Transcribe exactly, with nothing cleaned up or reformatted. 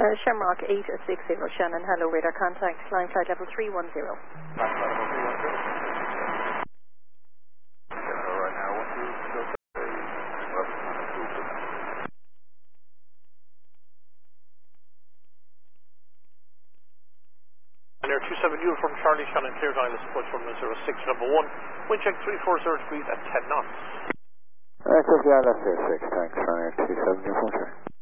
Uh, Shamrock eight six zero, Shannon, hello, radar contact, line flight level three one zero. Line flight level three one zero. Right now, one two, go to Air two seven uniform Charlie, Shannon, clear dial approach from zero six number one. Wind check three four zero degrees at ten knots. Alright, so yeah, that's it, six, thanks, Air two seven uniform, sir.